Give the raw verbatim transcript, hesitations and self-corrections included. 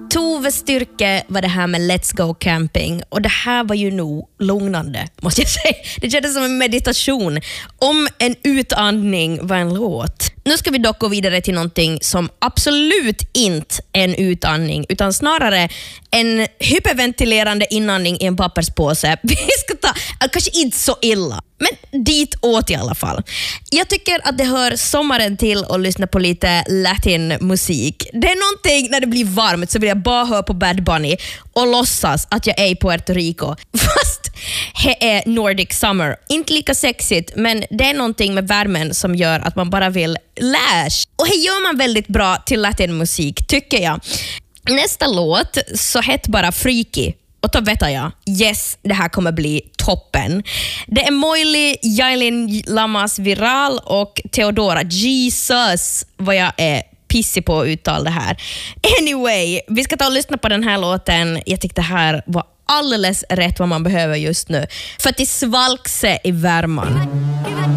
Tove Styrke var det här med Let's Go Camping, och det här var ju nog lugnande, måste jag säga. Det kändes som en meditation. Om en utandning var en låt. Nu ska vi dock gå vidare till någonting som absolut inte är en utandning, utan snarare en hyperventilerande inandning i en papperspåse. Vi ska ta, kanske inte så illa, men dit åt i alla fall. Jag tycker att det hör sommaren till att lyssna på lite latinmusik. Det är någonting när det blir varmt så vill jag bara höra på Bad Bunny och låtsas att jag är i Puerto Rico. Fast det är Nordic Summer. Inte lika sexigt, men det är någonting med värmen som gör att man bara vill lash. Och det gör man väldigt bra till latinmusik, tycker jag. Nästa låt så heter bara Freaky. Och då vet jag, yes, det här kommer bli toppen. Det är Moily, Yailin Lamas Viral och Theodora. Jesus, vad jag är pissig på att uttala det här. Anyway, vi ska ta och lyssna på den här låten. Jag tyckte det här var alldeles rätt vad man behöver just nu. För att det svalkse i värman.